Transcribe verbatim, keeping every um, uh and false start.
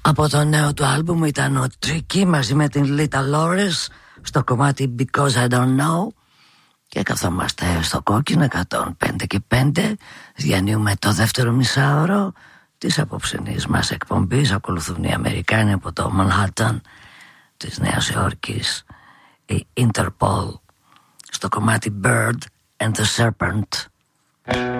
Από το νέο του άλμπουμ ήταν ο Tricky μαζί με την Lita Lores στο κομμάτι Because I Don't Know. Και καθόμαστε στο κόκκινο εκατόν πέντε και πέντε. Διανύουμε το δεύτερο μισάωρο της απόψινής μας εκπομπής. Ακολουθούν οι Αμερικάνοι από το Manhattan της Νέας Υόρκης, η Interpol στο κομμάτι Bird and the Serpent.